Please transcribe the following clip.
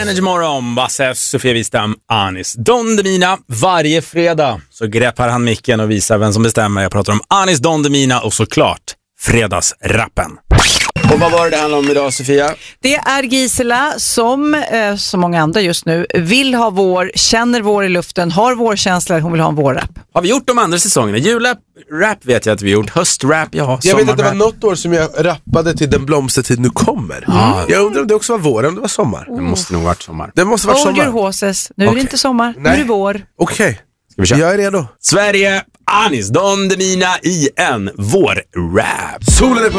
Energy Morgon, Basse, Sofia Wistam, Anis Don Demina. Varje fredag så greppar han micken och visar vem som bestämmer. Jag pratar om Anis Don Demina och såklart fredagsrappen. Och vad var det handlade om idag, Sofia? Det är Gisela som, så många andra just nu, vill ha vår, känner vår i luften, har vårkänslor, hon vill ha en vårrap. Har vi gjort de andra säsongerna? Julrap vet jag att vi gjort, höstrap, jag vet att det var något år som jag rappade till Den blomstertid nu kommer. Jag undrar om det också var vår, om det var sommar. Det måste nog varit sommar. Det måste varit sommar. Hold your horses. Nu är det inte sommar, nu är det vår. Okej. Ska vi köra? Jag är redo. Sverige, Anis Don Demina i en vårrap. Solen är på